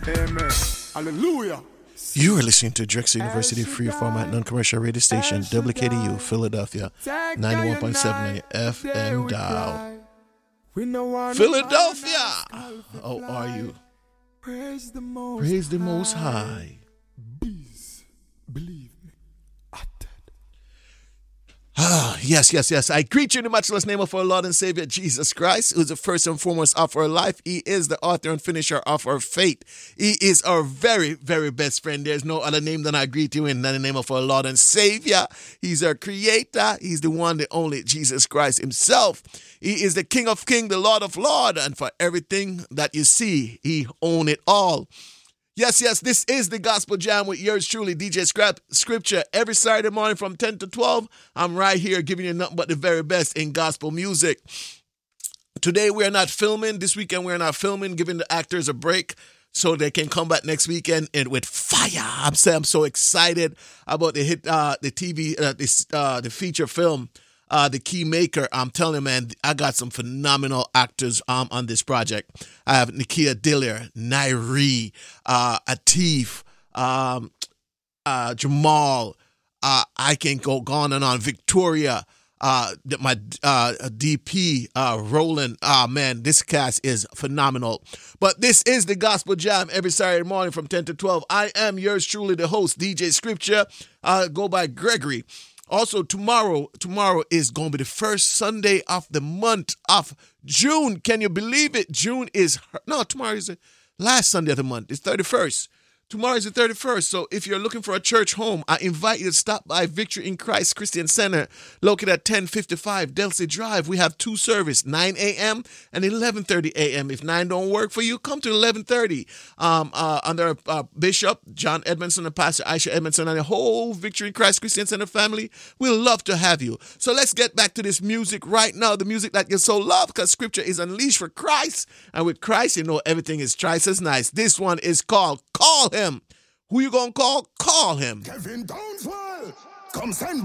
Amen. Hallelujah. You are listening to Drexel University free format non-commercial radio station WKDU Philadelphia 91.7 FM dial. Philadelphia, how are you? Praise the Most High. Believe me. Yes. I greet you in the matchless name of our Lord and Savior Jesus Christ, who is the first and foremost of our life. He is the author and finisher of our faith. He is our very, very best friend. There's no other name than I greet you in than the name of our Lord and Savior. He's our creator. He's the one, the only Jesus Christ himself. He is the King of Kings, the Lord of Lords, and for everything that you see, he owns it all. Yes, this is the Gospel Jam with yours truly, DJ Scripture. Every Saturday morning from 10 to 12, I'm right here giving you nothing but the very best in gospel music. Today we are not filming. This weekend we are not filming, giving the actors a break so they can come back next weekend and with fire. I'm so excited about the feature film. The Keymaker. I'm telling you, man, I got some phenomenal actors on this project. I have Nakia Diller, Nairi, Atif, Jamal. I can go on and on. Victoria, my DP, Roland. Man, this cast is phenomenal. But this is the Gospel Jam every Saturday morning from 10 to 12. I am yours truly, the host, DJ Scripture. Go by Gregory. Also, tomorrow is going to be the first Sunday of the month of June. Can you believe it? Tomorrow is the last Sunday of the month. It's 31st. Tomorrow is the 31st. So if you're looking for a church home, I invite you to stop by Victory in Christ Christian Center, located at 1055 Delsey Drive. We have two services, 9 a.m. and 11:30 a.m. If 9 don't work for you, come to 11:30. Under Bishop John Edmondson and Pastor Aisha Edmondson and the whole Victory in Christ Christian Center family, we'll love to have you. So let's get back to this music right now, the music that you so love, because Scripture is unleashed for Christ. And with Christ, you know everything is twice as nice. This one is called Call Him. Who you gonna call? Call him. Kevin Downswell, come send